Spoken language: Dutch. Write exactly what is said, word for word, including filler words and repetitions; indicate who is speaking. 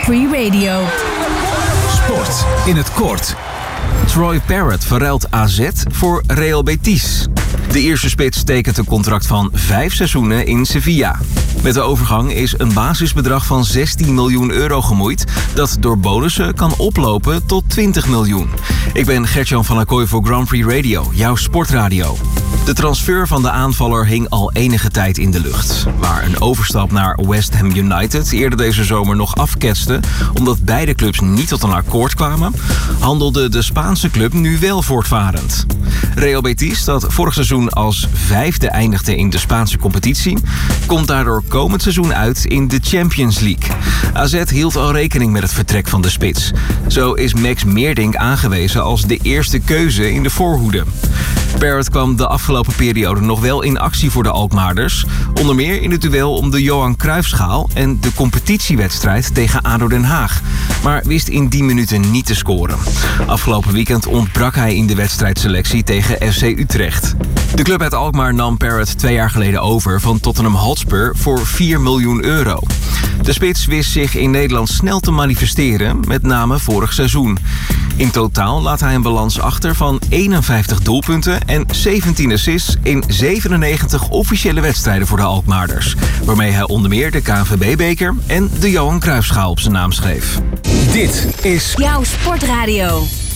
Speaker 1: Free Radio.
Speaker 2: Sport in het kort. Troy Parrott verruilt A Z voor Real Betis. De Ierse spits tekent een contract van vijf seizoenen in Sevilla. Met de overgang is een basisbedrag van zestien miljoen euro gemoeid, dat door bonussen kan oplopen tot twintig miljoen. Ik ben Gertjan van Acquoy voor Grand Prix Radio, jouw sportradio. De transfer van de aanvaller hing al enige tijd in de lucht. Waar een overstap naar West Ham United eerder deze zomer nog afketste, omdat beide clubs niet tot een akkoord kwamen, handelde de Spaanse club nu wel voortvarend. Real Betis, dat vorig seizoen als vijfde eindigde in de Spaanse competitie, komt daardoor komend seizoen uit in de Champions League. A Z hield al rekening met het vertrek van de spits. Zo is Max Meerdink aangewezen als de eerste keuze in de voorhoede. Parrott kwam de afgelopen periode nog wel in actie voor de Alkmaarders. Onder meer in het duel om de Johan Cruijffschaal en de competitiewedstrijd tegen A D O Den Haag. Maar wist in die minuten niet te scoren. Afgelopen weekend ontbrak hij in de wedstrijdselectie tegen F C Utrecht. De club uit Alkmaar nam Parrott twee jaar geleden over van Tottenham Hotspur voor vier miljoen euro. De spits wist zich in Nederland snel te manifesteren, met name vorig seizoen. In totaal laat hij een balans achter van eenenvijftig doelpunten en zeventien assists in zevenennegentig officiële wedstrijden voor de Alkmaarders, waarmee hij onder meer de K N V B-beker en de Johan Cruijffschaal op zijn naam schreef.
Speaker 1: Dit is jouw sportradio.